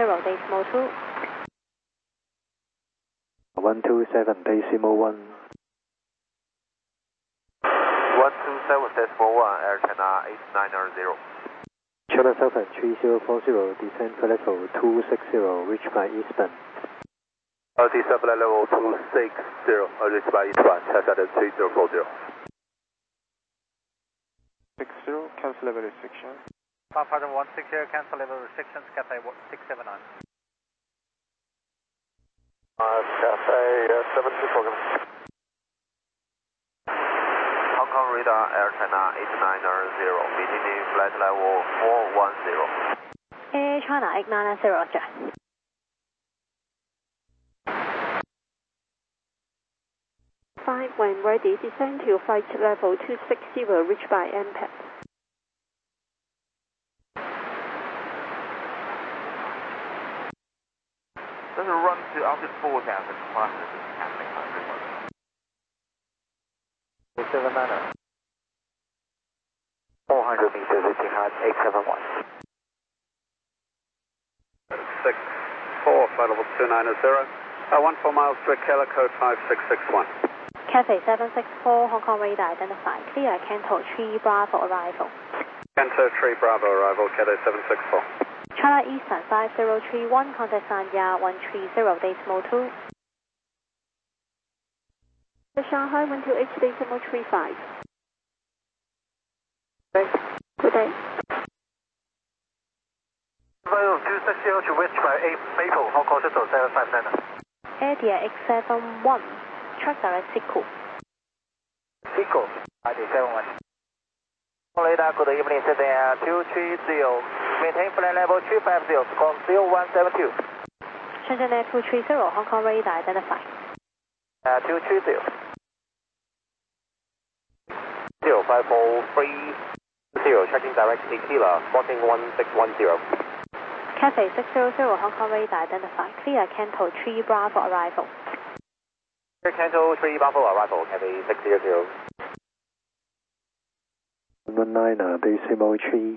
127.2. 127.1. 127.1, Air China 8990. China Southern 3040, descend for level 260, reach by eastbound. Descend for level 260, reach by eastbound, China 3040. 60, cancel level restriction. Pardon 160, cancel level restrictions, Cathay 679. Cathay 724. Hong Kong radar, Air China 8990, maintaining flight level 410. Air China 8990, roger. Fine, when ready, descend to flight level 260, reach by MPAD. This will run to altitude 4,000, classes is happening on this one. 790. 400 meters, reaching height 871. 64, flight level 290. 14 miles to Keller, code 5661. Cathay 764, Hong Kong radar identified. Clear, Canto 3 Bravo arrival. Canto 3 Bravo arrival, Cathay 764. China Eastern 5031, contact Sanya 130.2. Shanghai 128.35. Thanks. Good day. Level 260 to reach by 8 Maple, Hong Kong Shuttle 759. Adia X71, track direct Siku. Sequel, ID 71. Radar, good evening, Cynthia 230. Maintain flight level 350, score 0172. Shenzhen Air 230, Hong Kong radar identified. 230. 05430, tracking direct Tequila, spotting 1610. Cathay 600, Hong Kong radar identified. Clear, Canto 3 Bravo arrival. Clear, Canto 3 Bravo arrival, Cathay 600. 119.3.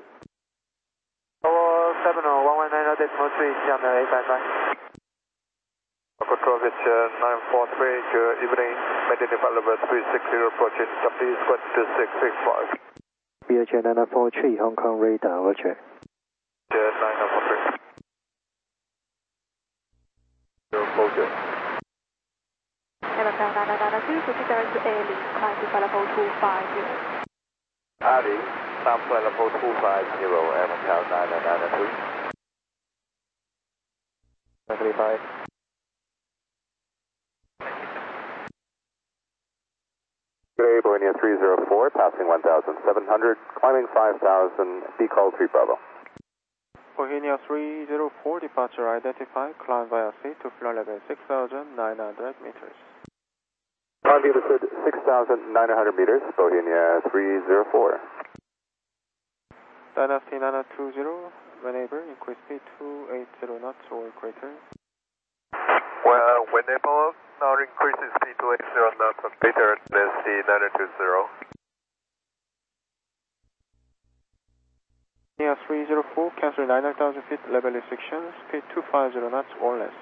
119.3, Xiamen 855. Control Beach 943, good evening, maintaining flight level 360, approaching Japanese squad 2665. BHA 943, Hong Kong radar, roger. 943. 040. Macau 992, proceed direct to Airlink, climb to flight level 250. Ali, climb flight level 250, Air Macau 9992. 935. Good day, Bohemia 304, passing 1,700, climbing 5,000, be called 3 Bravo. Bohemia 304, departure identified, climb via sea to flight level 6,900 meters. Climb understood 6,900 meters, Bohemia 304. Dynasty 9920, whenever, increase speed to 80 knots or greater. Well, whenever, now increasing speed to 80 knots or greater, Dynasty 9920. Bohemia 304, cancel 9,000 feet, level restrictions, speed 250 knots or less.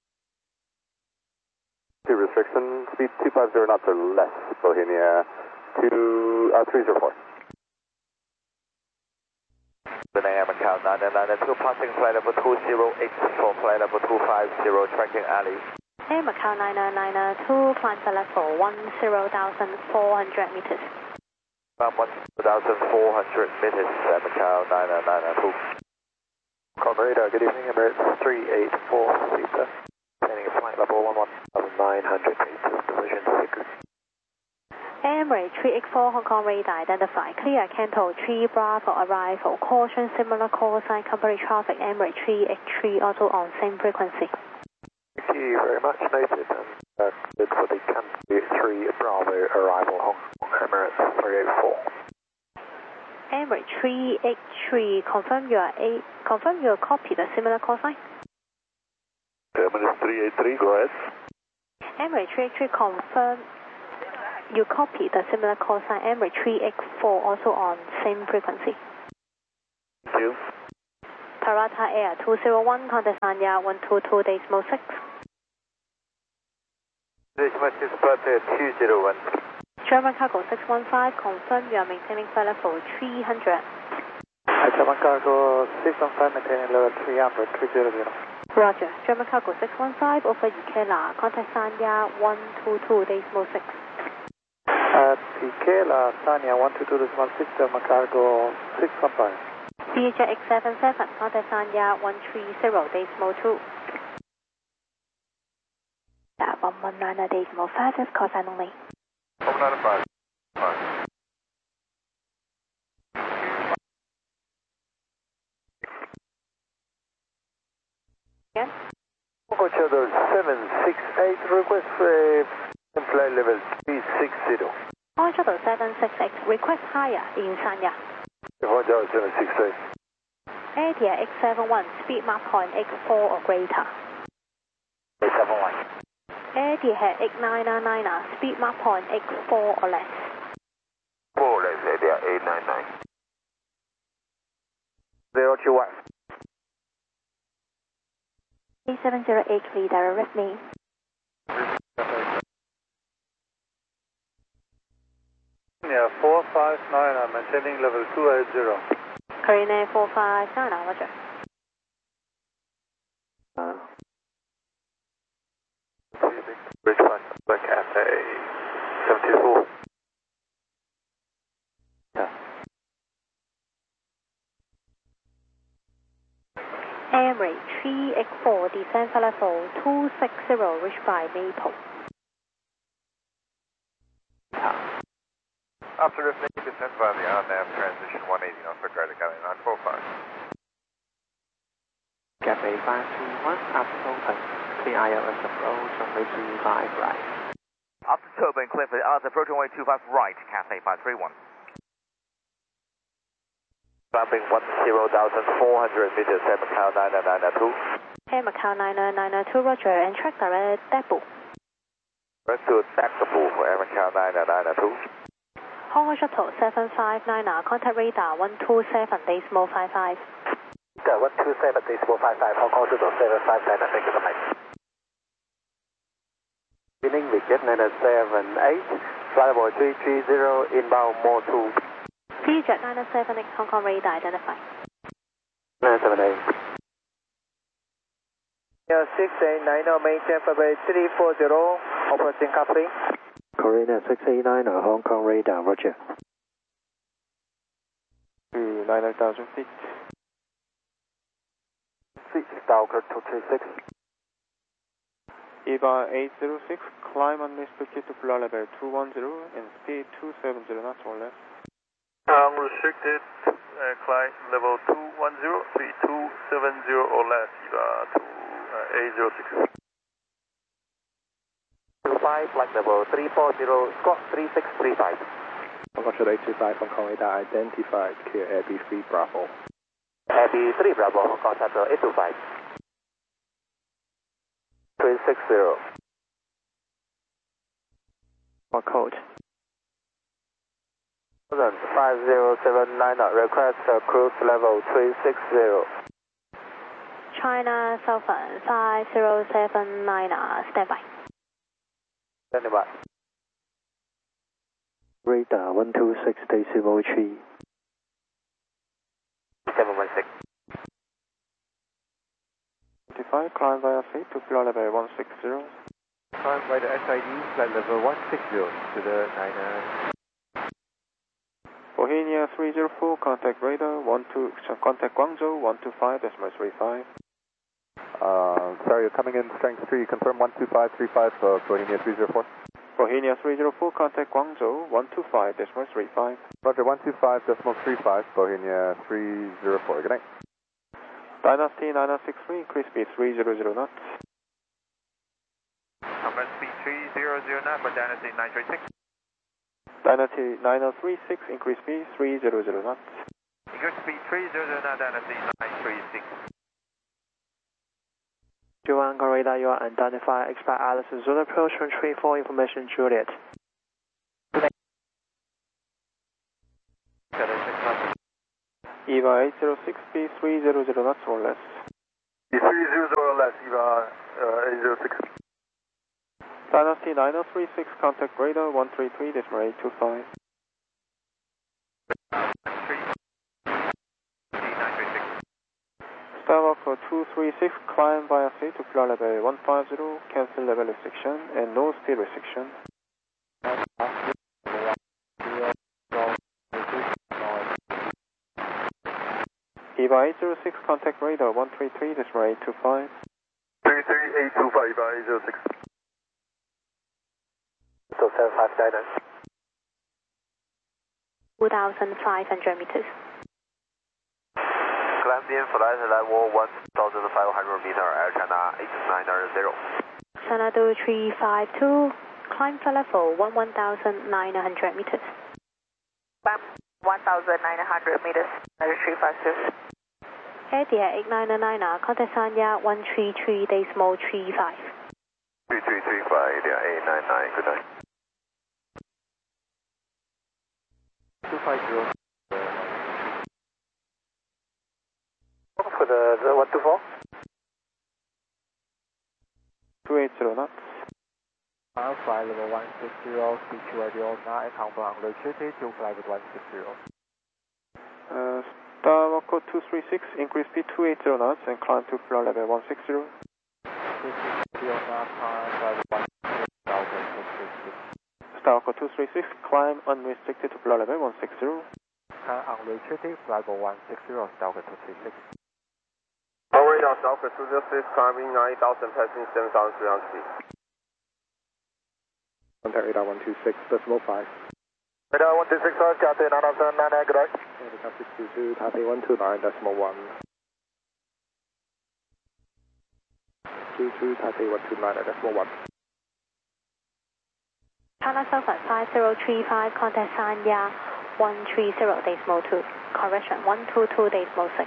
Speed restriction, speed 250 knots or less, Bohemia 304. Good day, Macau 992, passing flight level 208 for flight level 250, tracking alley. Air Macau 9992, climb to level 10,400 meters. 1,400 meters, Macau 9992. Radar, good evening, Emirates 384 Lisa. Landing at flight level 11,900 meters, position 6. Emirates 384, Hong Kong radar identified. Clear, Canto 3 Bravo arrival. Caution, similar call sign, company traffic. Emirates 383, also on same frequency. Thank you very much, noted. And good for the Canto 3 Bravo arrival, Hong Kong Emirates 384. Emirates 383, confirm you copy the similar call sign. Emirates 383, go ahead. Emirates 383, confirm you copy the similar call sign. Emirates 384, also on same frequency. Thank you. Parata Air 201, contact Sanya 122 decimal 6. Decimal 6, Parata 201. German Cargo 615, confirm you are maintaining flight level 300. German Cargo 615, maintaining level 300, 300. Roger. German Cargo 615, over Ikela, contact Sanya 122 decimal 6. Ikela, Sanya 122 decimal 6, German Cargo 615. CHX 77, contact Sanya 130 decimal 2. 119 decimal 5, just call sign only. 195. Again? Congo Shadow 768, request flight level 360. Congo Shuttle 768, request higher in Sanya. Congo Shadow 768. Air X71, speed mark point X4 or greater. 871. Air X999, speed mark point X4 or less. 4 less, area 899. 021. A708, redirect me. Yeah, 459, I'm maintaining level 280. Korean Air 459, roger. Bridgepoint, Black Cafe 724. Emirates 3X4, descent flight level 260, reach by Maple. After listening, descent via the on-nav transition 180 knots for Garda Galley 945. Cathay 521, after open, clear ILS approach runway 25 right. After turbine, clear for ILS approach runway 25 right, Cathay 531. Climbing 10,400 meters at Macau 9992. Air Macau 9992, roger, and track direct depot. Rest to Depot for Air Macau 9992. Hong Kong Shuttle 759, contact radar 127 decimal 55. 127 decimal 55, Hong Kong Shuttle 759, thank you so much. Beginning with jet 978, flight level 330, inbound mode 2. CJet 978, Hong Kong radar identified. 978. Yeah, 6890, maintain flight 340, approaching coupling. Korean Air 689, Hong Kong radar, roger. To 9,000 feet. Seat Stalker 236. EVA 806, climb unrestricted to flight level 210 and speed 270 knots or less. Unrestricted, climb level 210, speed 270 or less, EVA 806. 25, flight level 340, squawk 3635. Hong Kong Shuttle 825, Hong Kong radar identified, clear AB3 Bravo. AB3 Bravo, Hong Kong Shuttle 825. 360. What code? 5079, request cruise level 360. China Southern 5079, standby. Standby. Radar 126 decimal 3. 716. 25, climb via feet to flight level 160. Climb by the SID, flight level 160 to the 99. Bohemia 304, contact radar, contact Guangzhou 125.35. Sorry, you're coming in strength 3, confirm 12535, Bohemia 304. Bohemia 304, contact Guangzhou 125.35. Roger, 125.35, Bohemia 304, good night. Dynasty 9963, increase speed 300 knots. Number speed 300 knots for Dynasty 936. Dynasty 9036, increase speed 300 knots. Increase speed 300 knots, Dynasty 936. Hong Kong radar, you are unidentified, expect Alice Zulu approach on 34 information Juliet. EVA 806, B300 knots or less. B300 or less, EVA 806. Dynasty 9036, contact radar 133, decimal 825. Starwalker 236, climb via sea to flight level 150, cancel level restriction and no speed restriction. EVA 806, contact radar 133, decimal 825. 33825, EVA 806. So 75 Dyna. 2,500 meters. Climb in flight level 1,500 meter, Air China 8990. China 2352, climb flight level 1,900 meters. Climb 1,900 meters, 352. Adia 8999, contact Sanya 133.35. 3335, Adia 899, good night. 250. For the 124? 280 knots. Flight level 160, speed to radio 9, confirm electricity to flight level 160. Starwalker 236, increase speed 280 knots and climb to flight level 160. Starwalker 236, climb unrestricted to flight level 160. Unrestricted, flight level 160, Starwalker 236. Radar Starwalker 206, climbing 9,000, passing 7,300 feet. Contact radar 126, decimal 5. Radar 126, Cathay 9,900, good night. Radar 622, Cathay 129, decimal 1. 22, Cathay 129, decimal 1. China Southern 5035, contact Sanya 130.2. Correction, 122.6.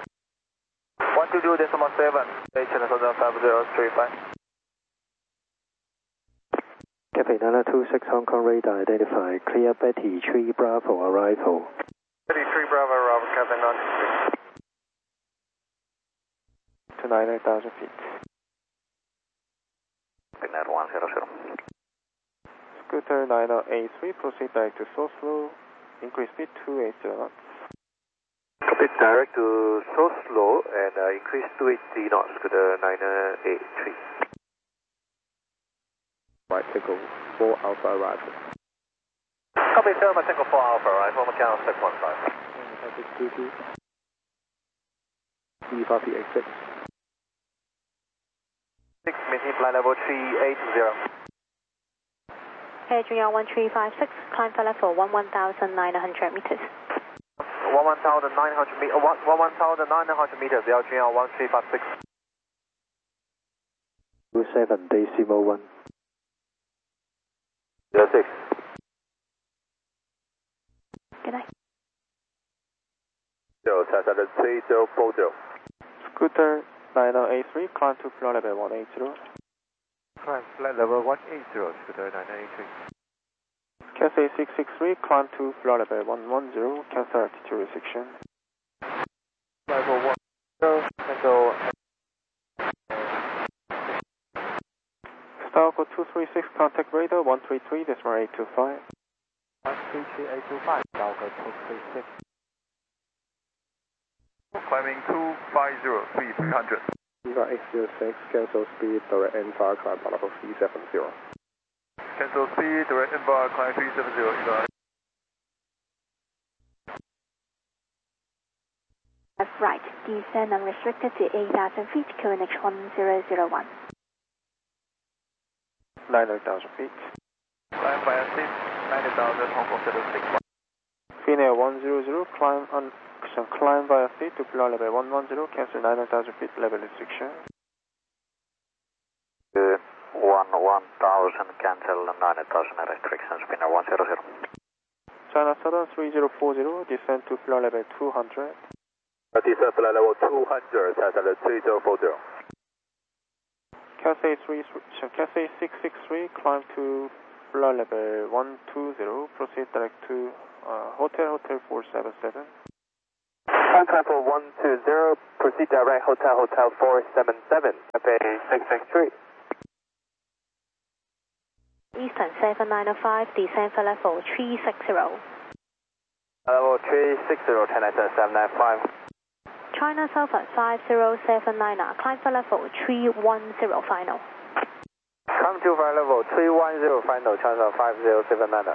122.7, China Southern 5035. Cathay 926 Hong Kong radar identified. Clear Betty 3 Bravo arrival. Betty 3 Bravo arrival, Cathay 926. To 9,000 feet. Signet 100. Scooter 9083, proceed direct to source flow. Increase speed 280 knots. Copy direct to source flow and increase 280 knots to the 983. Right, Tango 4 Alpha arrival. Copy, Selma Tango 4 Alpha arrival, Macau 615. 622. E586. 6 maintain flight level 380. Air Junior 1356, climb flight level 1,900 meters. 1,900 meters, Air Junior 1356. 27.1. 06. Good night. 3040. Scooter 9083, climb to flight level 180. Climb flight level 180, Scooter 983. Cathay 663, climb to flight level 110, cancel altitude restriction. Level 10, Tango. Starwalker 236, contact radar 133, decimal 825. 133.825, Starwalker 236. Climbing 250, 300. Viva 806, cancel speed, direct N5, climb level 370. Cancel speed, direct inbound, climb 370, Eva. Left right, descend unrestricted to 8,000 feet, QNH 1001. 9,000 feet. Climb via sea, 90,000, Hong Kong 761. Finnair 100, climb via sea to flight level 110, cancel 9,000 feet level restriction. 1,000, cancel 9,000 restrictions, Finnair 100. China Southern 3040, descend to flight level 200. Descend flight level 200, China 3040. Cathay 663, climb to flight level 120, proceed direct to Hotel 477. Climb level 120, proceed direct Hotel 477, Cafe 663. Eastern 7905, descend for level 360. Level 360, 109795. China Southern 5079, climb for level 310 final. Come to flight level 310 final, China 5079.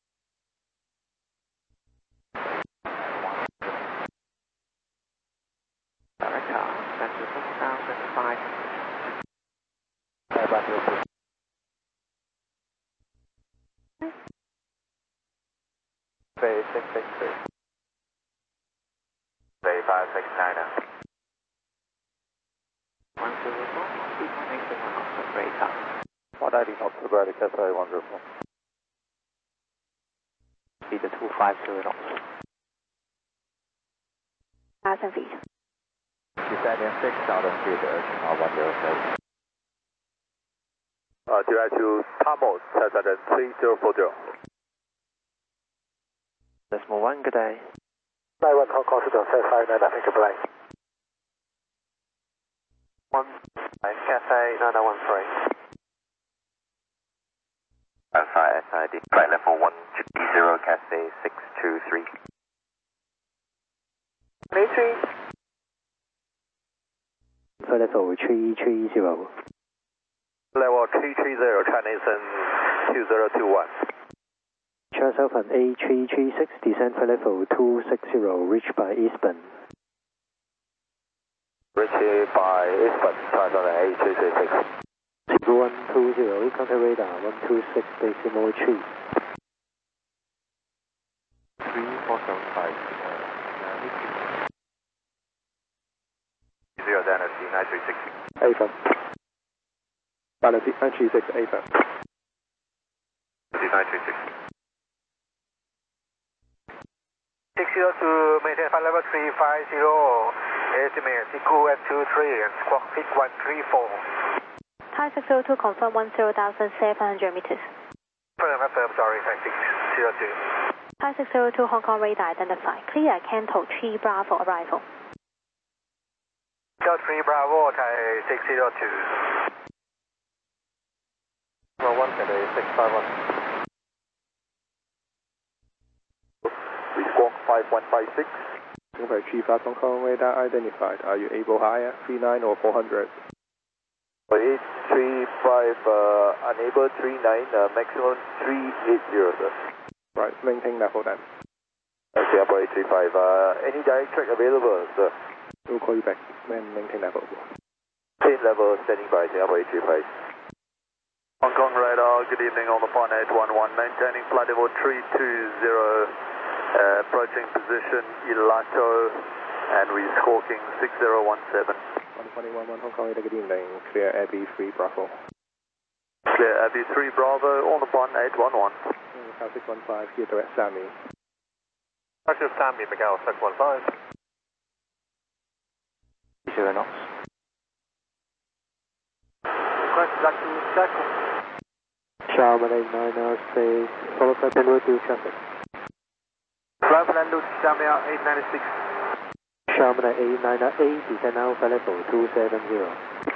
Director, Center 4005. Bay 663. Bay 569. 190 knots to Bradley, Cathay 104. Speed 250 knots. 1,000 feet. Descending 6,000 feet, 107. Direct to Tamos, Cessna 3040. Decimal 1, good day. Flight 1 Hong Kong, Shuttle 759, I think a blank. 1, Cathay 913. Alpha SID, flight level 130, Cathay 623. Maytree. Flight level 330. Level 330, Chinese and 2021. China Southern A336, descend flight level 260, reached by Eastbourne. Reached by Eastbourne, China Southern A336. 120, contact radar 126 decimal 3. 3475. 0 Dynasty 936. AFM. Dynasty 936, AFM. 936. 602, maintain flight level 350, estimate Siku at 23 and squawk peak 134. Thai 602, confirm 10,700 meters. Affirm, sorry, Thai 602. Thai 602, Hong Kong radar identified. Clear, Canto 3 Bravo arrival. Delta 3 Bravo, Thai 602. Well, 1 Cathay 651. We squawk 5156. Number 35 Hong Kong radar identified. Are you able higher? 39 or 400? 835, unable 39, maximum 380, sir. Right, maintain level then. Singapore 835, any direct track available, sir? We'll call you back when maintain level. Same level, standing by, Singapore 835. Hong Kong radar, good evening on the Pond 811, maintaining flight level 320, approaching position Ilato, and we're squawking 6017. 121 Hong Kong radar, good evening. Clear Abbey 3 Bravo. Clear Abbey 3 Bravo on the Pond 811. Macau 615, here direct Sammy. Active Sammy, Macau 615. 0 knots. Request back to check. Sharman 890, stay, follow flight and route to traffic. Flight plan to Sammy 896. Sharman 898, descend now flight level 270.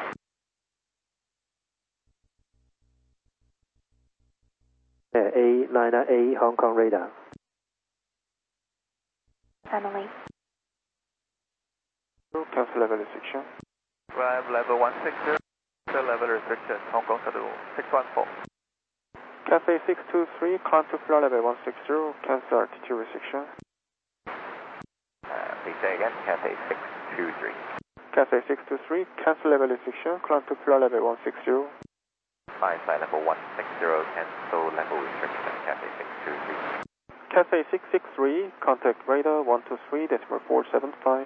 A998 Hong Kong radar. Family. Cancel level restriction. Drive level 160, level restriction, Hong Kong Shuttle 614. Cathay 623, climb to floor level 160, cancel altitude restriction. Please say again, Cathay 623. Cathay 623, cancel level restriction, climb to floor level 160. Flight level 160, cancel level restriction, Cathay 623. Cathay 663, contact radar 123.475.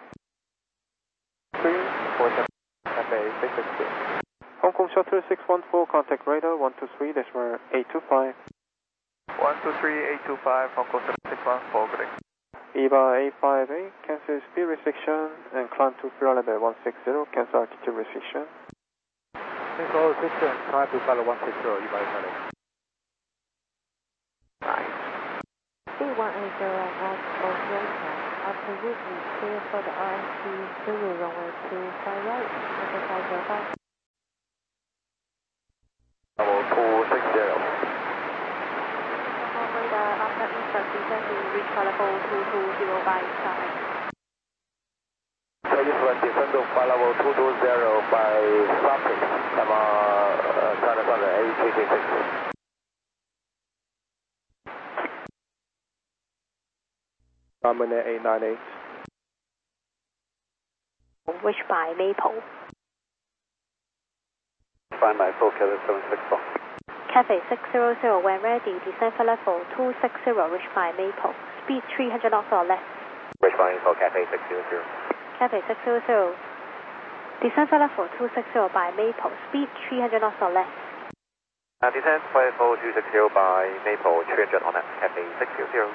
347, Cathay 662. Hong Kong Shuttle 614, contact radar 123.825. 123.825, Hong Kong Shuttle 614, good day. EVA 858, cancel speed restriction and climb to floor level 160, cancel altitude restriction. Control system, climb to flight 160, you by pilot. C180 at Oslo Absolutely clear for the RNC 0 runway 25 right, number 505. Level 260. Radar after insert descending, reach level 220 by traffic. Southern descend to flight level 220 by traffic. China Southern 8336. Runway 898. Reach by Maple. Find my full Cathay 764. Cathay 600, when ready, descend for level 260, reach by Maple. Speed 300 knots or less. Reach by info, Cathay 600. Cathay 600, descend for level 260 by Maple. Speed 300 knots or less. Descend for level 260 by Maple, 300 on that, Cathay 600.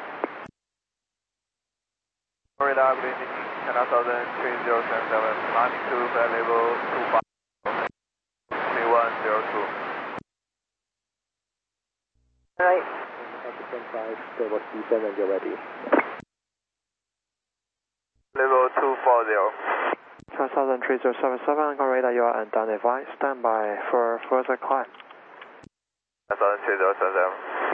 Radar, good evening, China Southern 3077, climbing to flight level 25, 3102. Right. Occupant 5, stable descend when you're ready. Level 240. China Southern 3077, Hong Kong radar, you are unidentified. Stand by for further climb. China Southern 3077.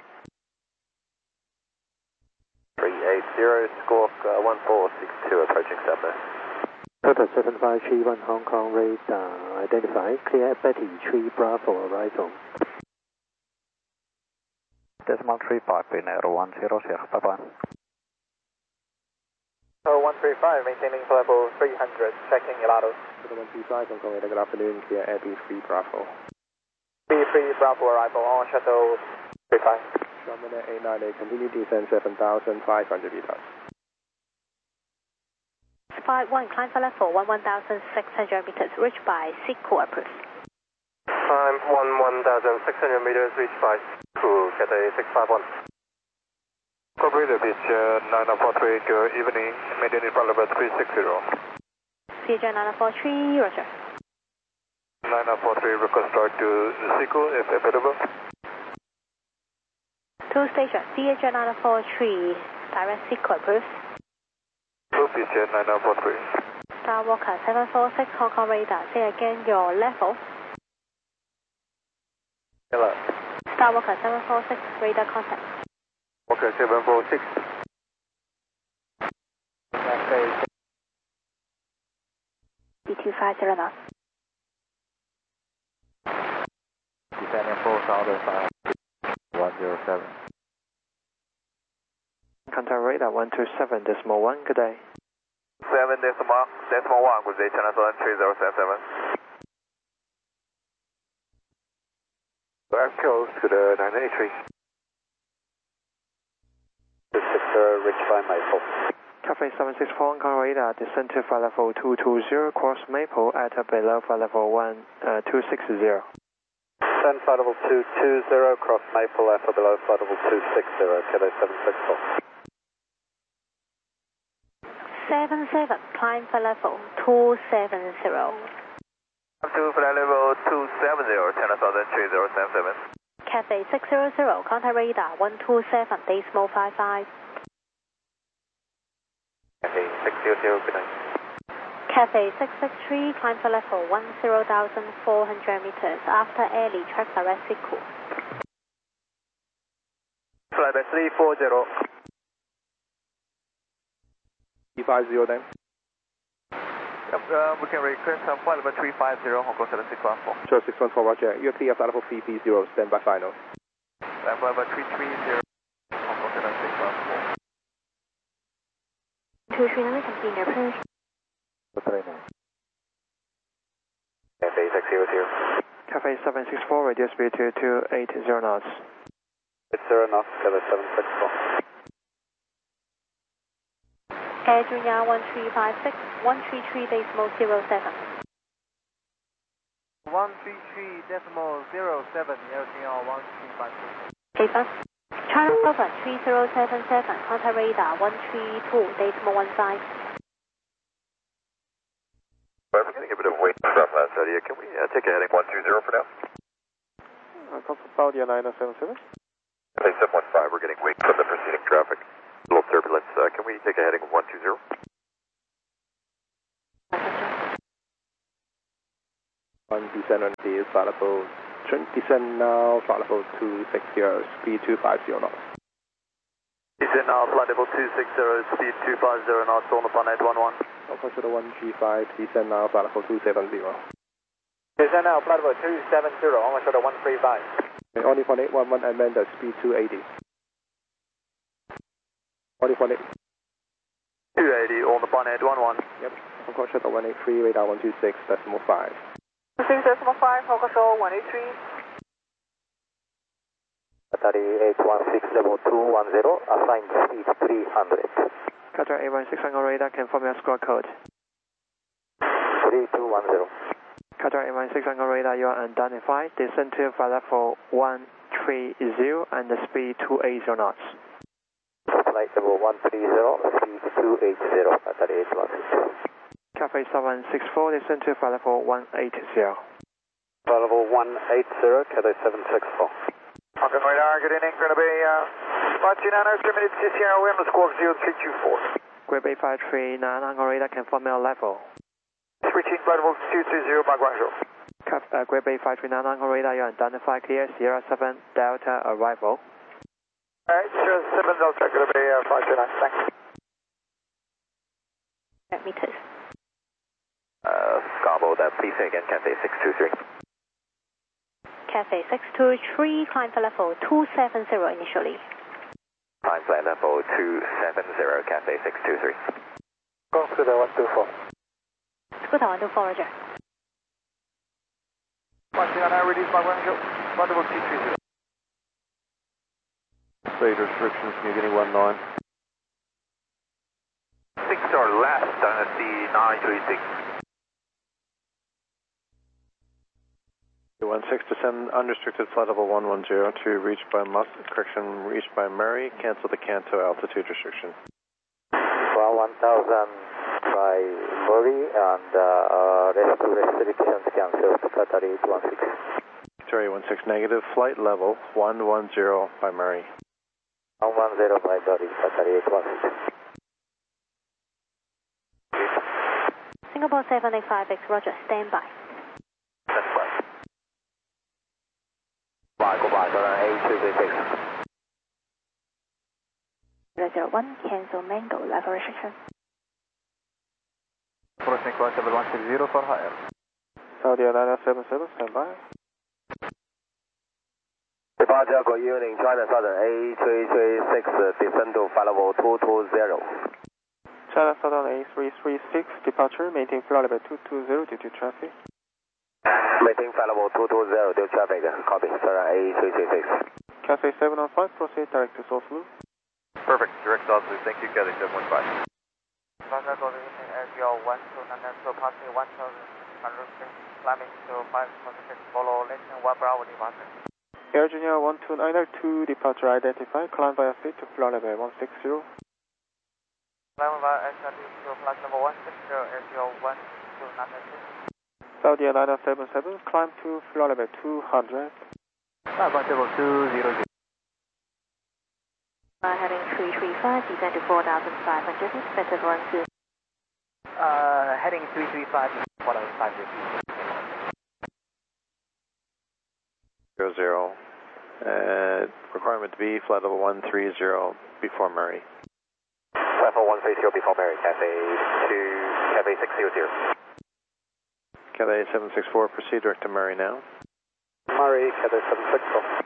380, Squawk 1462, approaching Sumner. Purpose 7531 Hong Kong radar identified. Clear Betty 3 Bravo arrival. Decimal 35, Pinero 100, bye-bye. 135, maintaining level 300, checking Ilados. 135, Hong Kong radar, good afternoon, clear Abbey 3 Bravo. B3 Bravo arrival on shuttle 35. Runway 898, continue descend 7,500 meters. 51, climb for level 11,600 meters, reach by Sequel approved. Climb 11,600 meters, reach by Sequel, Cathay 651. Operator pitch 9043, good evening, maintaining flight level 360. CJ 9043, roger. 9043, request start to Sequel if available. Two station, CJ 9043, direct Sequel approved. Two pitch 9043. Skywalker 746, Hong Kong radar, say again your level. Hello. Skywalker 746, radar contact. Walker 746. B250 knots. Descending 4,000, 107. Contact radar 127.1, good day. 7.1, good day, China Southern 3077. Back coast to the 983. 60, reach by Maple. Cathay 764, Hong Kong radar, descend to flight level 220, cross Maple at below flight level 260. Descend flight level 220, cross Maple at below flight level 260, Cathay 764. 77, climb for level 270. Up to flight level 270, China Southern 3077. Cathay 600, contact radar 127, decimal 55. Cathay 600, good night. Cathay 663, climb for level 10,400 meters, after early track direct Sequel. Flight by 340. 350 then. Yep, we can request flight level 350, Hong Kong 7614. Sure, 614, roger. You're clear flight level 330, stand by final. Flight level 330, Hong Kong 7614. 239, continue approach. Cathay 600. Cathay 764, radio speed 2280 knots. 80 knots, Cathay 764. Air Junior 1356, 133 decimal 07. 133.07, Air Junior 1356. Jason. China Southern 3077, contact radar 132 decimal 15. We're getting a bit of wind from that area. Can we take a heading 120 for now? Comfort Saudia 977. Cathay 715, we're getting wind from the preceding traffic. little turbulence. Can we take a heading of 120? Descend on the flight level, descend now, flight level 260, speed 250 knots. Descend now, flight level 260, speed 250 knots on the Pan 811. Approach to 135, descend now, flight level 270. Descend now, flight level 270, almost to 135. Only 1811 and then the speed 280. Only 280 on the Pan 811. Yep, approach to 183, radar 126.5. 6.5, focus on 183. Qatari 816 level 210, assigned speed 300. Qatar 816 on radar, confirm your squawk code. 3210. Qatar 816 on radar, you are identified. Descend to flight level 130 and the speed 280 knots. Flight level 130, speed 280, Qatari 816. Cafe 764, descend to flight level 180. Flight level 180, Cathay 764. Okay, radar, good evening. Going to be 529, 3 minutes to Sierra Wind, squawk 0324. Grade Bay 539 on radar, confirm your level. Switching flight level 220, by Guangzhou. Grade Bay 539 on radar, you identify clear, Sierra 7 Delta arrival. Alright, Sierra 7 Delta, going to be 529, thanks. Meters. Scarborough, please say again, Cathay 623. Cathay 623, climb for level 270 initially. Climb flight level 270, Cathay 623. Go to the 124. Scooter 124, roger. 529, reduce by Guangzhou, flight level 230. Speed restrictions, New Guinea 19. 6 or left on the 936. 16 descend unrestricted flight level 110 to reach by reached by Murray, cancel the Canto altitude restriction. 1000 by Murray and rescue restrictions cancelled, Qatari 816. Qatari 16 negative, flight level 110 by Murray. 110 by Murray, Qatari 816. Singapore 785X, roger, stand by. Goodbye, A236. 001, cancel mango, level restriction. Approaching flight level 160 for higher. Saudi Arabia 77, stand by. Departure, good evening, China Southern A336, descend to flight level 220. China Southern A336, departure, maintain flight level 220 due to traffic. Maintain flight level 220 due to traffic, copy, Southern A336. Cathay 715, proceed direct to South Loop. Perfect, direct South Loop, thank you, Cathay 715. Departure, good evening, SBL 129, passing 1,100 feet, climbing to 546, follow lesson 1 Bravo departure. Air Junior 12902, departure identified, climb via seat to flight level 160. Climb via SRT to flight level 160, SBL 12902. Saudi Airlines 77, climb to flight level 200. Flight level 200. Heading 335, descend to 4,500, expected run soon. Heading 335, 4,500. 00. Requirement to be flight level 130 before Murray. Flight level 130 before Murray, Cathay 600. Cathay 764, proceed direct to Murray now. Murray, Cathay 764.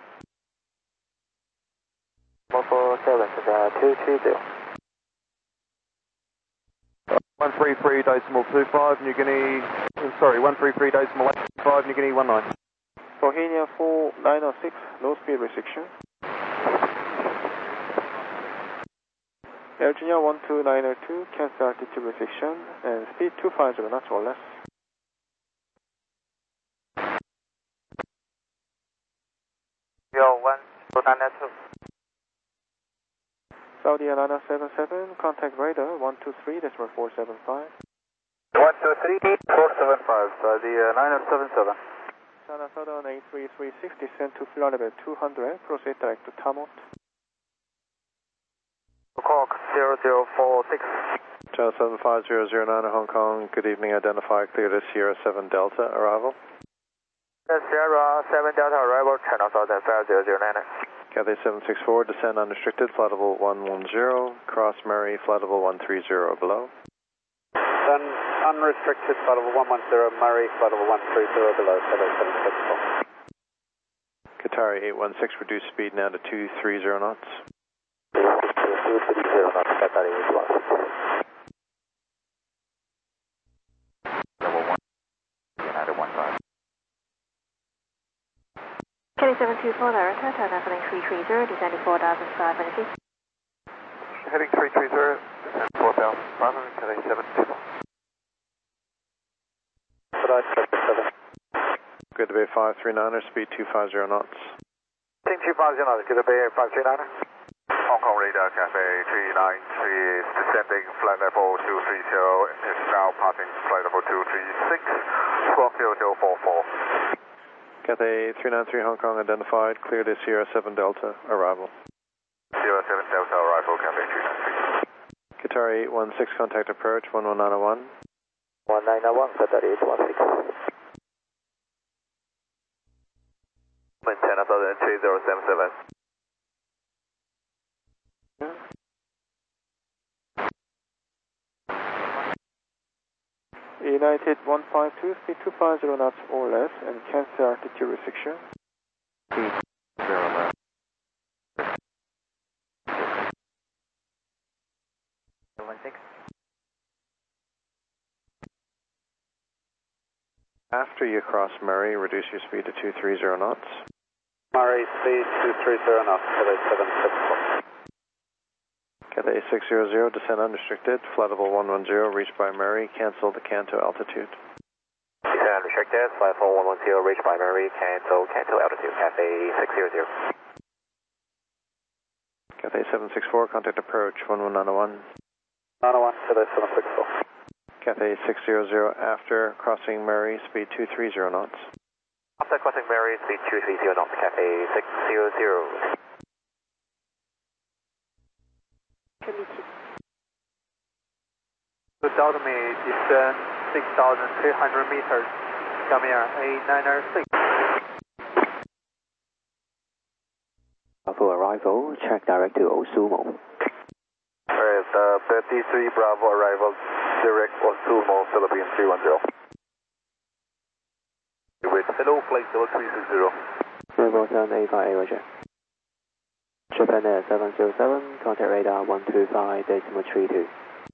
147, 230. 133.25, New Guinea, sorry, 133.85, New Guinea 19. Bohemia 4906, low speed restriction. Air Junior 12902, cancel altitude restriction and speed 250 knots or less. Yo, 12902. Saudi Airlines 77, contact radar 123.475. 123.475, Saudi 977. China Southern A336, descend to flight level 200, proceed direct to Tamot. Bangkok 0046. Channel 75009 Hong Kong, good evening, identify, clear to Sierra 7 Delta, arrival. Sierra 7 Delta arrival, channel 75009. Cathay 764, descend unrestricted, flight level 110, cross Murray, flight level 130 below. Then unrestricted, flight level 110, Murray, flight level 130 below, Cathay 764. Qatari 816, reduce speed now to 230 knots. 230 knots, Qatari 816. Level 1, United 15. Kelly 724, director, turn up heading 330, descending 4,500 feet. Heading 330, descend 4,500, Cathay 724. Good to Bay 539er, speed 250 knots. Team 250 knots, good to Bay 539er. Hong Kong radar, Cathay 393 is descending, flight level 230, is now passing flight level 236, squawk 0044. Cathay 393 Hong Kong identified, clear to Sierra 7 Delta, arrival. Sierra 7 Delta arrival, Cathay 393. Qatari 816, contact approach, 11901. 1901, Qatari 816. Channel 3077. United 152, speed 250 knots or less, and cancel altitude restriction. 200. After you cross Murray, reduce your speed to 230 knots. Murray, speed 230 knots, Cathay 764. Cathay 600, descend unrestricted, flight level 110, reached by Murray, cancel the Canto altitude. Descend unrestricted, flight level 110, reached by Murray, cancel altitude, Cathay 600. Cathay 764, contact approach, 11901. 901, Cathay 764. Cathay 600, after crossing Murray, speed 230 knots. After crossing Murray, speed 230 knots, Cathay 600. Good me, descend 6,300 meters. Come here, A906. Bravo arrival, check direct to Osumo. Alright, 33 Bravo arrival, direct Osumo, Philippines 310. With hello, flight level 360. Bravo 785, roger. Japan Air 707, contact radar 125.32.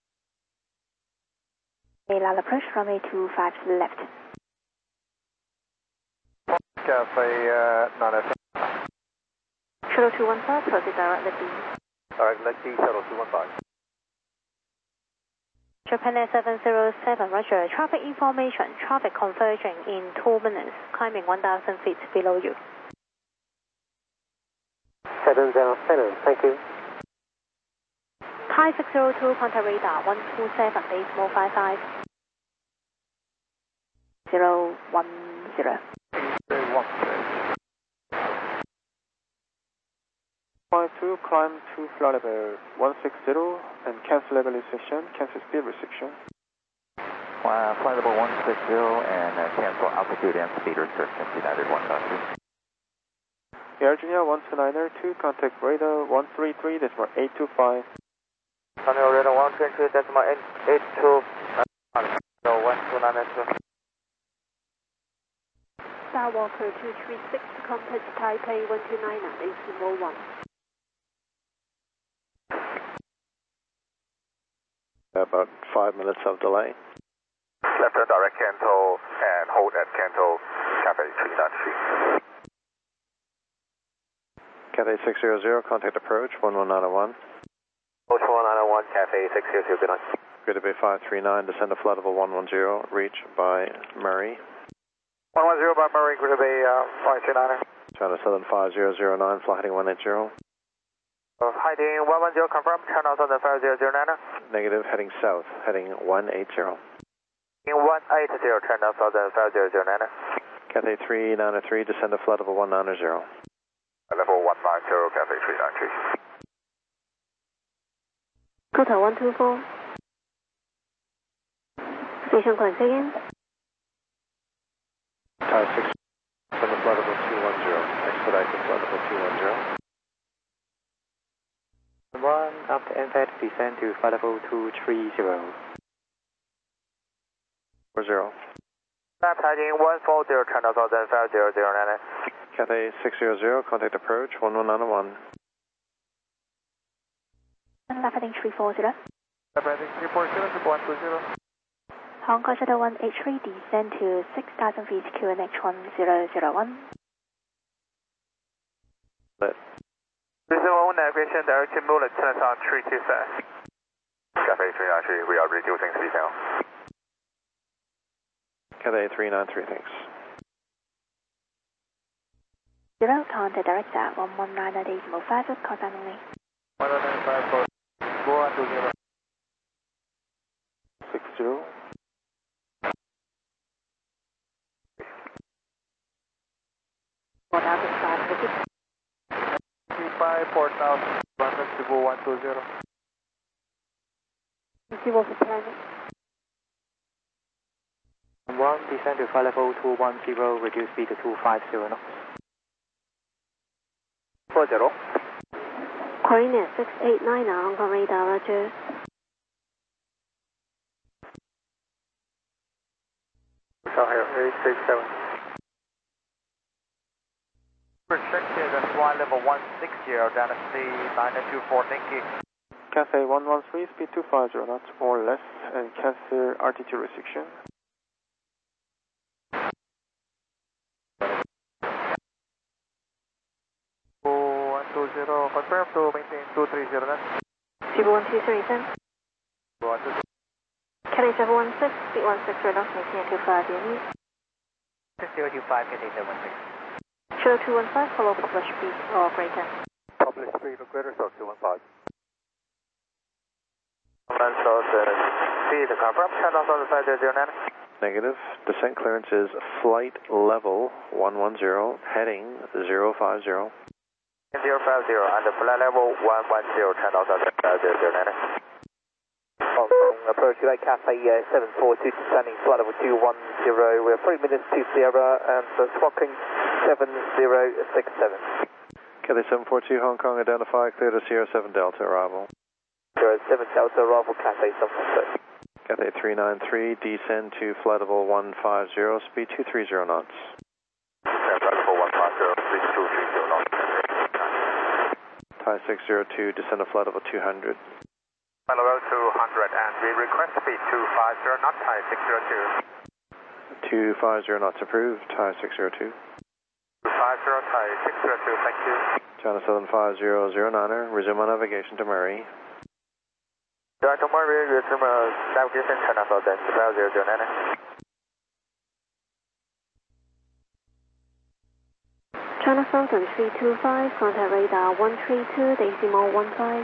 Lal approach, runway 25 left. Cathay 907. Shuttle 215, proceed direct lifting. Direct lifting, Shuttle 215. Japan Air 707, roger. Traffic information, traffic converging in 2 minutes, climbing 1,000 feet below you. 707, thank you. Thai 602, contact radar 127, decimal 55. 010. 52, climb to flight level 160 and cancel level restriction, cancel speed restriction. Flight level 160 and cancel altitude and speed restrictions, United 1.2. Air Junior 129er, 2, contact radar 133, decimal 825. Channel radar 123, decimal 825. 129er. Skywalker 236, contact Taipei 129er, decimal 1. About 5 minutes of delay. Left turn direct Canto and hold at Canto, Cathay 393. Cathay 600, contact approach, 11901. Approach 1901, Cathay 600, good night. Greater Bay 539, descend to flight level 110, reach by Murray. 110 by Murray, Greater Bay 539er. China Southern 5009, flight heading 180. Heading 110, confirm, China Southern 5009er. Negative, heading south, heading 180. In 180, China Southern 5009er. Cathay 393, descend to flight level 190. Level 190, Cathay 393. Hotel 124. Station calling again. Thai 6, send the flight level 210, expedite the flight level 210. 1 up to NZ, descend to flight level 230. 40. Heading 140, China Southern 5009. Cathay 600, contact approach 11901. Left heading 340. Heading 340, 120. Hong Kong Shuttle 183, descend to 6,000 feet QNH 1001. Lit. This is 1 navigation direction Mullet, Chinatown 325. Cathay 393, we are reducing speed now. Cathay 393, thanks. 0, contact director 119.5, contact only. 195, 4120. 60. Port now, 120. Zero for planning. 1, descend to flight level 210, reduce speed to 250 knots. 40. Coordinate 689 Hong Kong radar, roger. Here, 867. Restricted at flight level 160, Dynasty 924, thank you. Cathay 113, speed 250 knots or less, and cancel altitude restriction. 120, confirm to maintain 230 knots. 0123, 120. Cathay 716, speed 16 knots, maintain 25 units. 025, Cathay 716. Shuttle 215, follow published speed or greater. Published speed or greater, so 215. Speed confirm, China Southern 5009. Negative. Descent clearance is flight level 110, heading 050. 050 and flight level 110, China Southern 5009. Hong Kong approach today, Cathay 742, descending flight level 210. We're 3 minutes to Sierra and squawking 7067. Cathay 742, Hong Kong, identify, clear to Sierra 7 Delta arrival. Sierra 7 Delta arrival, Cathay 742. Cathay 393, descend to flight level 150, speed 230 knots. Flight level 150, speed 230 knots. Thai 602, descend to flight level 200. Flight level 200 and we request speed 250 knots, Thai 602. 250 knots approved, Thai 602. 250 Thai 602, thank you. China Southern 5009er, resume on navigation to Murray. Director Murray, resume navigation China Southern 5009. China Southern 325, contact radar 132, decimal 15.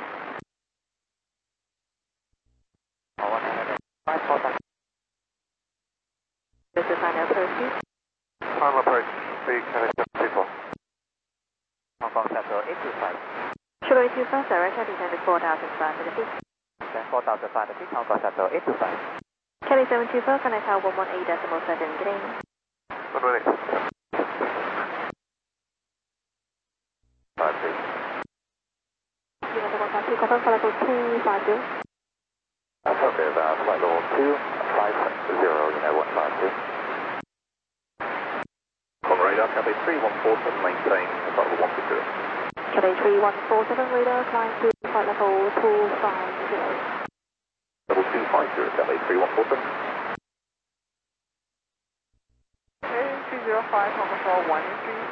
This is final approach. Final approach, speed Cathay 74. Hong Kong Central 825. Shuttle 825, direct descend to 4,500 feet. 4,500 feet, Hong Kong Central 825. Cathay 724, connect tower 118.7, getting. Good morning. 5 feet. Confirm flight level 250. Affirmative, flight level 250, United 152. On radar, Cathay 3147, maintain flight level 150. Cathay 3147, radar, climb to flight level 250. Level 250, Cathay 3147. Okay, 205, Hong Kong 1 increase.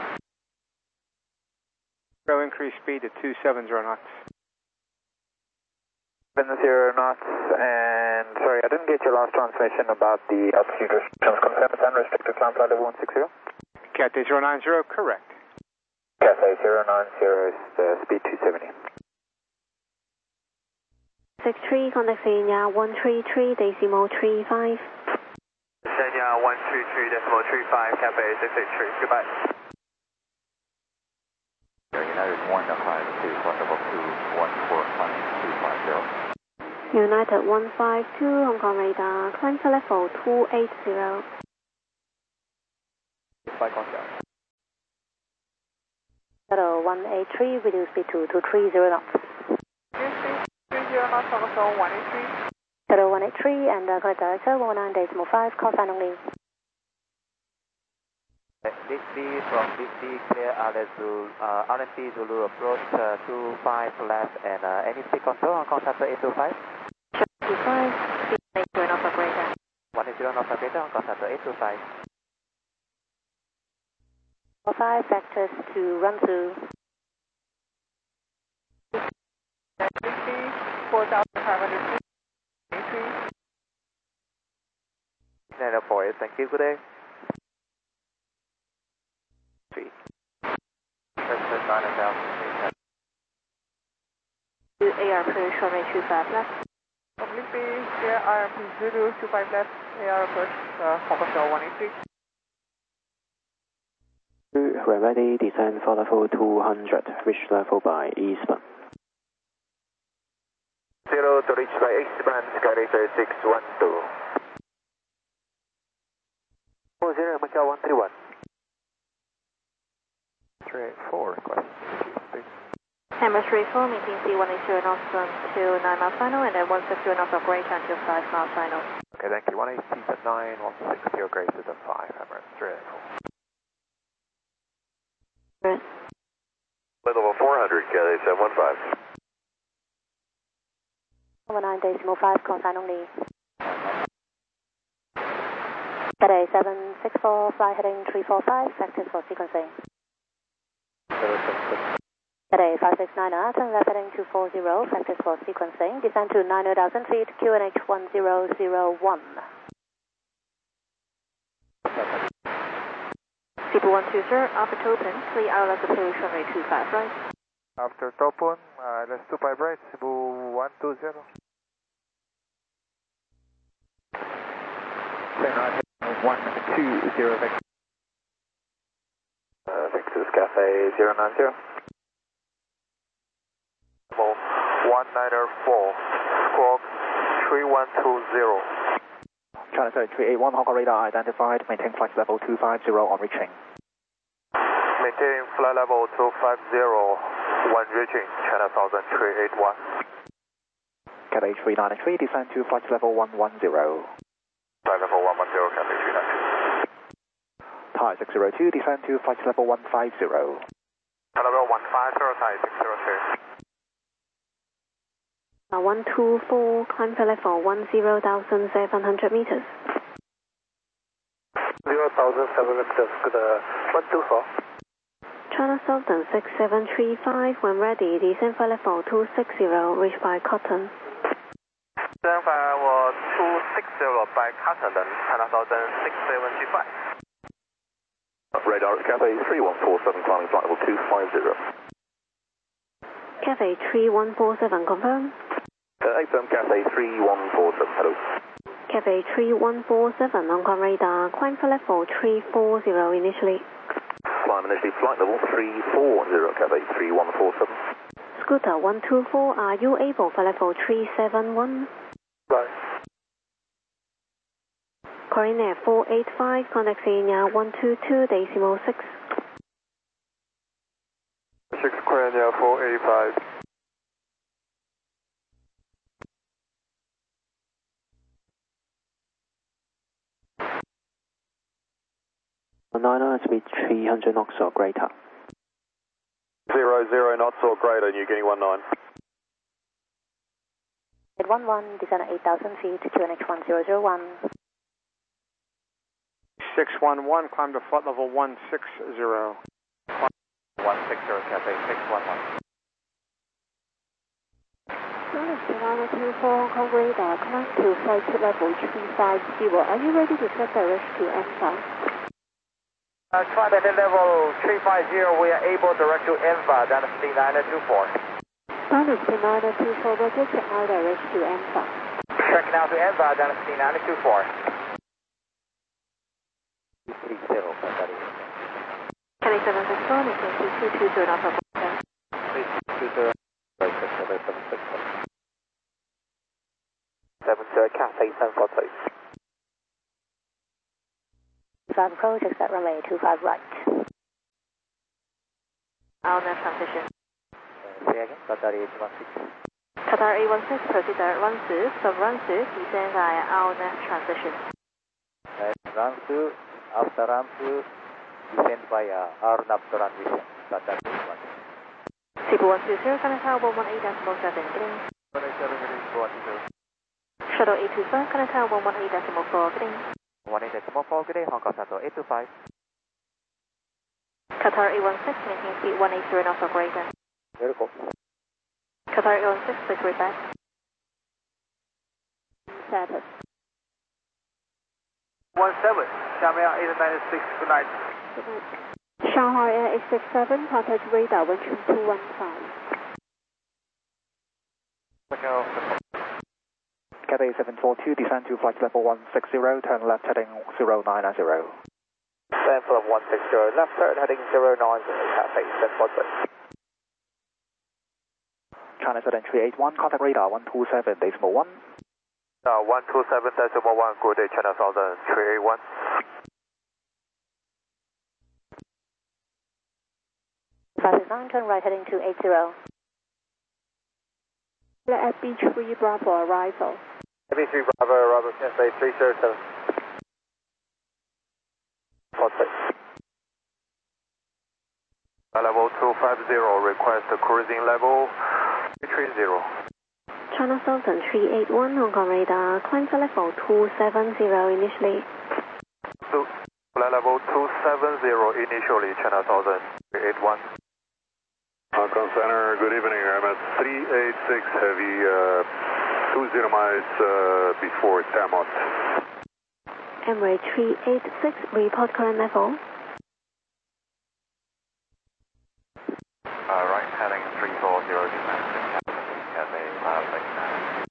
Increase speed to 270 knots. 70 knots, and sorry, I didn't get your last transmission about the altitude restrictions. Confirm it's unrestricted climb flight level 160. Cathay 090, correct. Cathay 090 is speed 270. 63, contact Senya 133, decimal 35. Senya 133, decimal 35, Cathay 683, goodbye. United 152, flight level 214, climbing 250. United 152, Hong Kong radar, climb to level 280. By contact. Shuttle 183, reduce speed to 230 knots. 30 knots, Shuttle 183. Shuttle 183 and connect director 119.5, call sign only. Dixie from Dixie, clear RMP Zulu approach 25 left and any speed control on contact 825? 25, speed 80 knots operator. 180 knots operator on contact 825. 5 vectors to run through. 4,500 feet. 948, thank you, good day. 3. Texas 9000. AR approach, runway 25 left. Oblique B, clear RMP Zulu 25 left, AR approach, Hong Kong Shuttle 183. We're ready, descend for level 200, reach level by eastbound. 0 to reach by eastbound, Skyracer 612. 40, Macau 131. 384, request. Emirates 34, maintain C180 knots to 9 miles final and then 150 knots operator until 5 miles final. Okay, thank you. 180 to 9, 160 greater than 5, Emirates 384. Level 400, Cathay 715. 19.5, call sign only. Cathay 764, fly heading 345, vectors for sequencing. Cathay 569, turn left heading 240, vectors for sequencing, descend to 90,000 feet, QNH 1001. People 120, after open, 3 hours approach runway 25 right. After top one, let's 25 right, Cebu 120. Turn right, 120, vector. Vectors Cathay 090. 1904, squawk 3120. China 381, Hong Kong radar identified, maintain flight level 250 on reaching. Maintaining flight level 250, when reaching China 381. Cathay 393, descend to flight level 110. Flight level 110, Cathay 393. Thai 602, descend to flight level 150. Flight level 150, Thai 602. 124, climb to level 10,700 meters. 0,700 meters, good, 124. China Southern 6735, when ready, descend for level 260, reach by Cotton. Descend for level 260 by Cotton, China Southern 6735. Radar at Cathay 3147, climbing flight level 250. Cathay 3147, confirm. Affirm Cathay 3147, hello. Cathay 3147, Hong Kong radar, climb for level 340 initially. Climb initially, flight level 340, Cathay 3147. Scooter 124, are you able for level 371? Right. Coordinate 485, contact Senior 122.6. 6 Korea 485. Niner, speed 300 knots or greater. 00 knots or greater, and you're getting 19. At 11, descend at 8,000 feet, QNH 1001. 611, climb to flight level 160. 160, Cathay 611. China 24, Hong Kong radar, climb to flight level 350. Are you ready to set direct to ENVA? Flight at level 350, we are able direct to ENVA, Dynasty 924. Dynasty 924, roger, check now direct to ENVA. Check now to ENVA, Dynasty 924. 230, Cathay 764, maintain 2220 knots operator. 320, 766. 7 to Cathay 742. 5 approach, exit runway 25 right. RNAV transition. Say again, Qatar 816. Qatar 816, proceed direct run to, from run to, descend via RNAV transition. Run to, after run to, descend via RNAV transition. Qatar 816. People 120, connect tower 118.7, getting. 187, Shuttle 825, connect tower 118.4, getting. 118.4, good day, Hong Kong Central 825. Qatar 816, maintain speed 180 knots or greater. Very cool. Qatar 816, please read back. Status. 17, Shanghai Air 896, good night. Good night. Shanghai Air 867, contact radar 12215. Cathay 742, descend to flight level 160, turn left heading 090. Stand for 160, left turn heading 090, Cathay 742. China Southern 381, contact radar 127.1. 127.1, good day, China Southern 381. Design, turn right heading to 80. Let FB3 Bravo arrival. FB3 Bravo, arrival, Cathay 307. Level 250, request cruising level 330. China Southern 381, Hong Kong radar, climb to level 270 initially. So, level 270 initially, China Southern 381. Hong Kong Center, good evening. I'm at 386 heavy, 20 miles before Tamot. Emirates 386, report current level. Right, heading 340, descend to Cathay 569.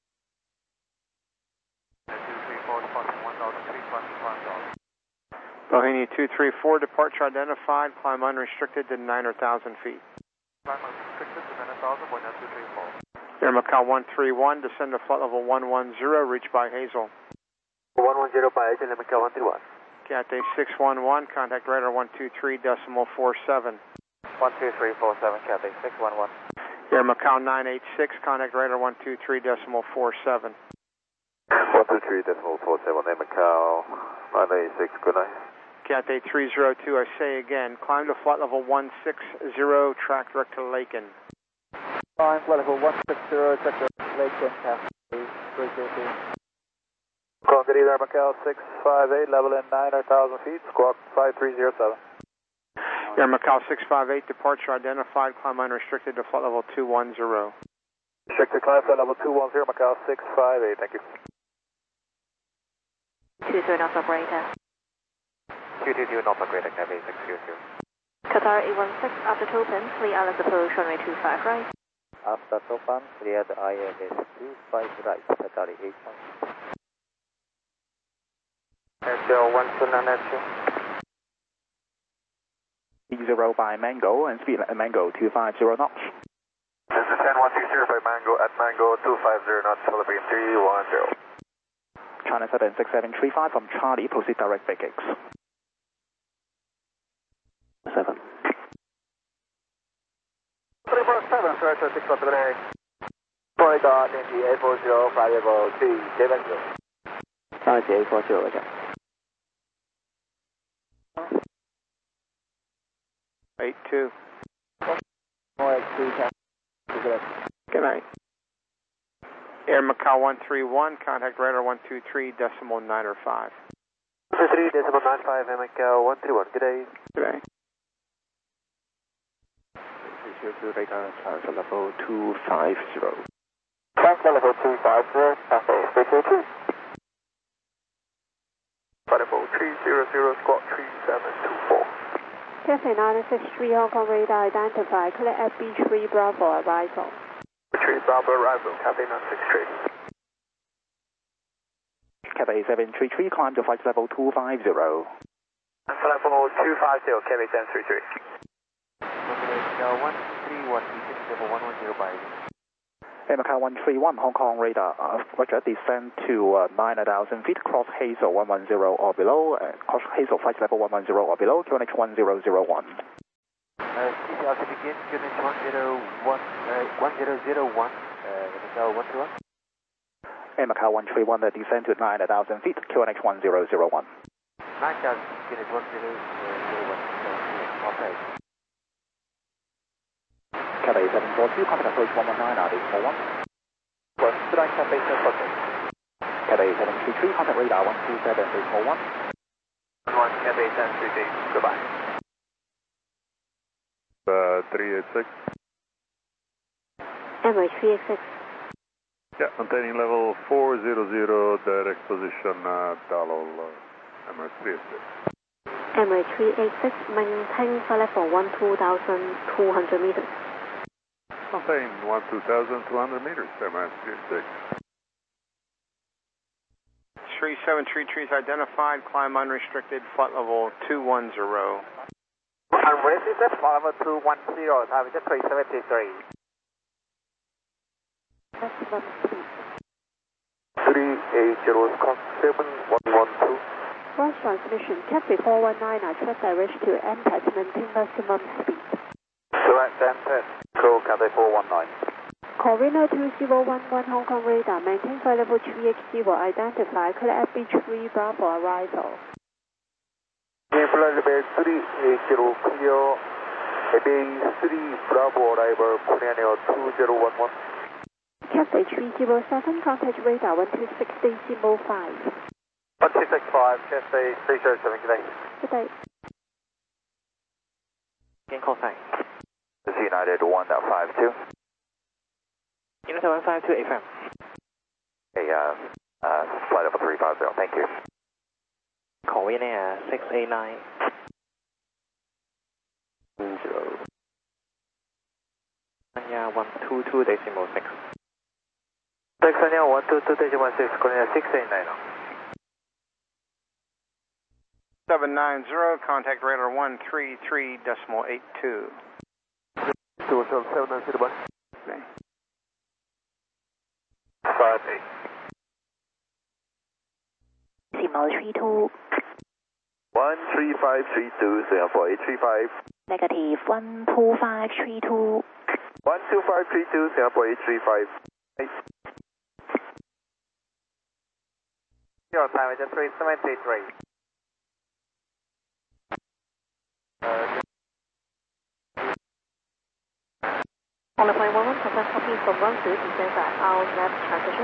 234, departing 1,325. Bohemia 234, departure identified, climb unrestricted to 9,000 feet. Climb unrestricted to 9,000, Bohemia 234. Air Macau 131, descend to flight level 110, reach by Hazel. 110 by Hazel, Macau 131. Cathay 611, contact radar 123.47. 12347, Cathay 611. Air Macau 986, contact radar 123.47. 123.47, Air Macau 986, good night. Cathay 302, I say again, climb to flight level 160, track direct to Laken. Climb flight level 160, track direct to Laken, Cathay 302. Good evening, Macau 658, level in 9,000 feet, squawk 5307. Air Macau 658, departure identified, climb unrestricted to flight level 210. Restricted climb flight level 210, Macau 658, thank you. 22 knots operator. 222 knots operator, Cathay 622. Qatar 816, after Topan, clear islands approach runway 25 right. After Topan, clear the ILS 25 right, Qatar 816. Airfield 12992. 0 by Mango and speed at Mango 250 knots. This is 10160 by Mango at Mango 250 knots, Philippine 310. China Southern 6735 from Charlie, proceed direct big X. 7. 347, sir, 6 on the day. Corridor, NG 840, flight level 370. 840, okay. 82. 482, Good night. Air Macau 131, contact radar 123.905. 123.95, Air Macau 131, good day. Good day. 302 radar, transfer level 250. Transfer level 250, Cathay 322. Flight level 300, squawk 3724. Cathay 963, Hong Kong radar identified, clear FB3 Bravo arrival. 3 Bravo arrival, Cathay 963. Cathay 733, climb to flight level 250. Flight level 250, Cathay 733. 131, descend level 110 by Macau 131, Hong Kong radar, roger, descend to 9,000 feet, cross Hazel 110 or below, cross Hazel flight level 110 or below, QNH 1001. CCR to begin, QNH 1001, Macau 131. Macau 131, descend to 9,000 feet, QNH 1001. 9,000, QNH 1001, okay. Cathay 742, contact approach 119, RD41. Good night, Cathay 742. Cathay 733, contact radar 127, 1 Cathay 733, goodbye. 386. Emirates 386. Yeah, maintaining level 400, direct position, Dalol, Emirates 386. Emirates 386, maintain flight level 12,200 meters. Maintain 12,200 meters, Emirates 386. 3733 is identified, climb unrestricted, flight level 210. Unrestricted, flight level 210, time is 3733. Maximum speed. 380, Scott 7112. Voice transmission, Cathay 419, track direct to NPAT, maintain maximum speed. Select NPAT, call Cathay 419. Corina 2011 Hong Kong radar, maintain flight level 380, identify, clear FB3 Bravo arrival. Flight level 380, clear, FB3 Bravo arrival, Korean 2011. Cathay 307, contact radar 126 decimal 5. 1265, Cathay 307, good day. Good day. Again, call sign. This is United 1.52. United 152 FM. Hey, flight level 350, thank you. Korean Air 689. 0. Sanya 122 decimal 6. Sanya 122 decimal 6, Korean 689. 790, contact radar 133.82. 790, Okay. 58. Decimal 32. 13532, Singapore 835. Negative 12532. 12532, Singapore 835. Your time is 3733. Only point 11, confirm copy from 1 to descend at our left transition.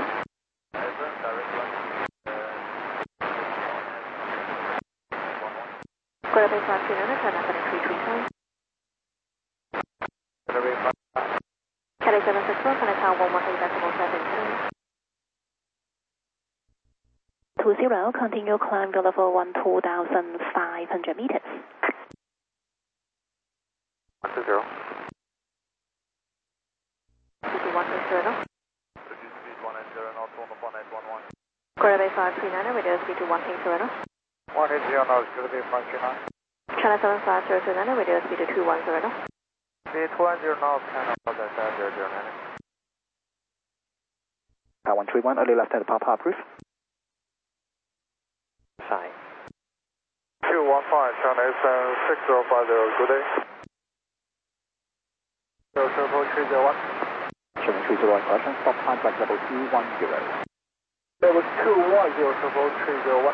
Square base 529, turn up at 335. Cathay 761, connect tower 118.17. 20, continue climb to level 12,500 meters. 120. 120. Speed 180, not on the 1811. Square base 539, radio speed to 180. 180 knots, going to be 529. China 75029, radio speed to 210. Speed 210 knots, China 75029. 131, early left hand Papa approved. 5. 215, China SM 6050, good day. 03031. 7301, correction, stop time flight level 210. Level 210, 03031.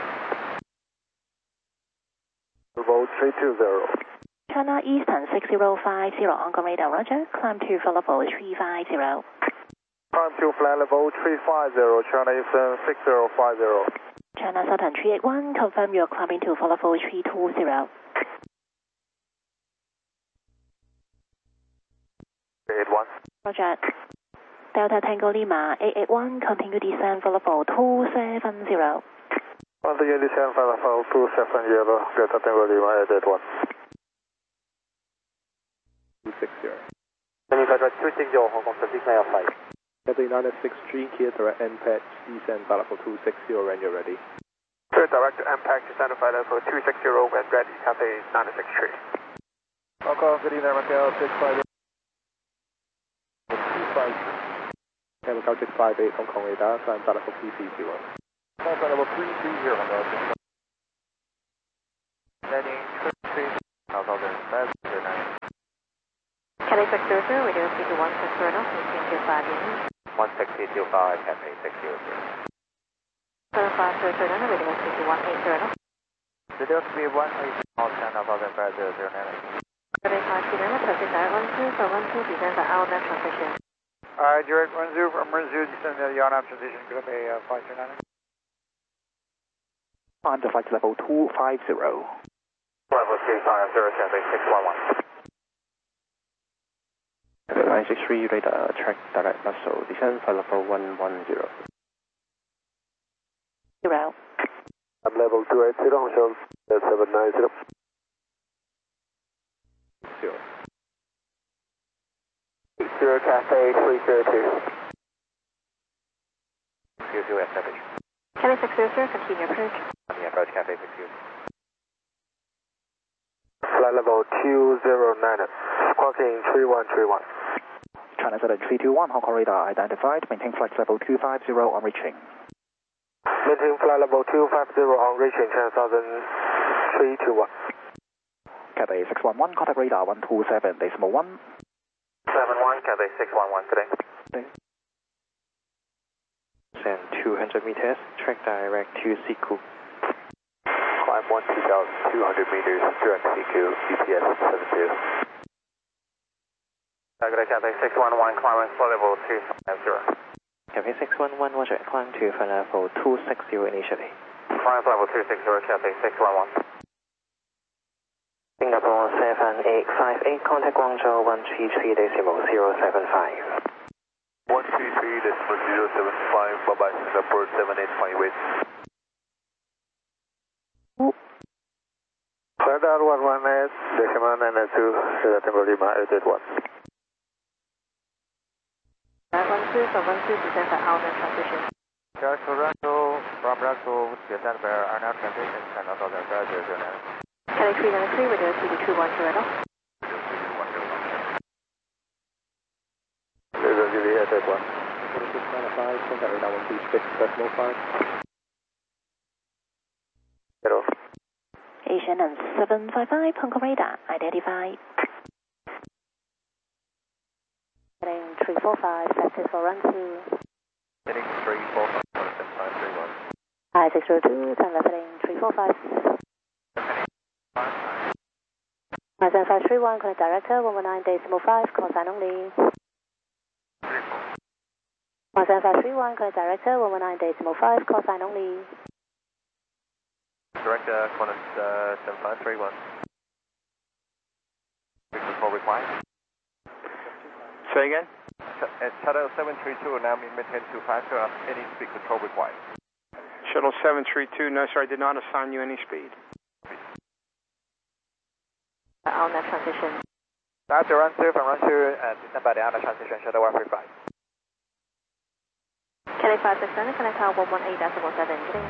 Level 320. China Eastern 6050, Hong Kong radar, roger. Climb to flight level 350. Climb to flight level 350, China Eastern 6050. China Southern 381, confirm you're climbing to flight level 320. 81. Roger. Delta Tango Lima 881, continue descend flight level 270. Continue descend flight level 270, Delta Tango Lima 881. 260. United 260, Hong Kong Pacific Air Flight. Cathay 963, clear direct NPAT, descend flight level 260 when you're ready. Clear direct impact, descend flight level 260 when ready, Cathay 963. Hong Kong, good evening, Macau 650. 250. 7658 Hong Kong radar, climb flight level 330. Climb flight level 330, Hong Kong. Landing 330, Hong Kong, Cathay 600, radio speed to 160 knots, maintain to 5 units. 16025, Cathay 600. 7500, radio speed to 180 knots. Radio speed 180 knots, Hong Kong, 500. Cathay 529, traffic direct 12 for 12, descend the RNAV transition. Direct 10 from 10, descend the RNAV transition, could be 529. Climb to flight level 250. Level 250, Cathay 611. 963 radar, track direct muscle, descend flight level 110. Zero. I'm level 280, Hong 790. 0. 0 Cathay 302. 60 established. Cathay 600, continue approach. On the approach, Cathay 60. Flight level 209, squawking 3131. China Southern 321, Hong Kong radar identified. Maintain flight level 250 on reaching. Maintain flight level 250 on reaching, China Southern 321. Cathay 611, contact radar 127.1. 71, Cathay 611 today. Descend 200 meters, track direct to Siku. Climb 12,200 meters, direct CQ, GPS 72. Target Cathay 611, climbing flight level 250. Cathay 611, roger, climb to flight level 260 initially. Climb flight level 260, Cathay 611. Singapore 7858, contact Guangzhou 133.075. 133.075, bye-bye, Singapore 7858. Radar 118, decimal 992, September Lima 881. 12 for 12, descend the RNAV transition. Direct Toronto, from Brussels, descend via RNAV transition, China Southern 509. Cathay 393, radio speed to 210 knots. Radio Juliet 81. 4695, contact radar 126.5. Hello. Asian and 755, Hong Kong radar, identified. Heading 345, taxi for run 2. Heading 345, 531. Hi 602, turn left heading 345. 17531, connect director, 119.5, call sign only. 17531, connect director, 119.5, call sign only. Director, Qantas 7531. Speed control required. Say again? Shuttle 732, now maintain 250, any speed control required. Shuttle 732, no sir, I did not assign you any speed. RNAV transition. Now to run 2 from run 2 and descend by the RNAV transition, Shuttle 135. Cathay 569, connect tower 118.7, getting.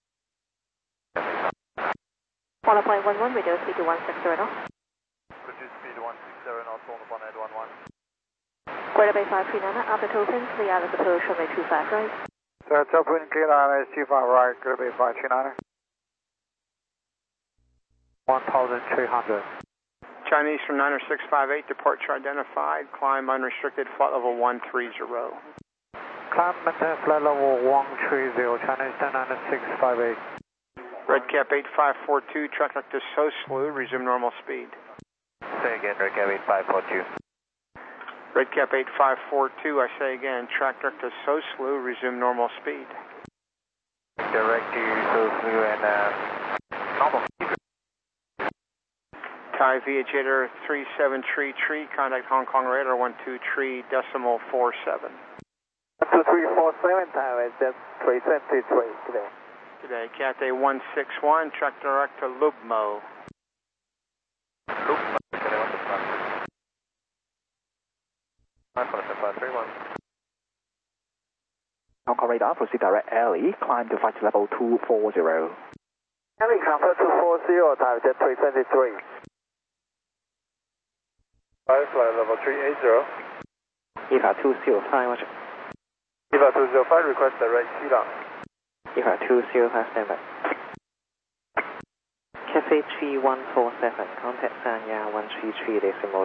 1.11, radio speed to 160 knots. Reduce speed to 160 knots on the 1811. Greater Bay 539, after open, clear out of approach runway 25 right. So it's open, clear RNAV 25 right, Greater Bay 539. 1,300. Chinese from 90658, departure identified, climb unrestricted, flight level 130. Climb maintain flight level 130, Chinese 90658. Redcap 8542, track to so slow, resume normal speed. Say again, Redcap 8542. Redcap 8542, I say again, track to so slow, resume normal speed. Direct to so slow and normal speed. Thai Viajator 3733, contact Hong Kong radar 123.47. 12347, Thai, that's 323 today. Today, Cathay 161, track direct to Lubmo. Lubmo, Cathay 161. 531. Hong Kong radar, proceed direct alley, climb to flight level 240. Alley, confirm 240, Thai, jet 323. Flight level 380. EVA 205, roger. EVA 205, request direct T-down. EVA 205, standby. Cathay 3147, contact Sanya 133 decimal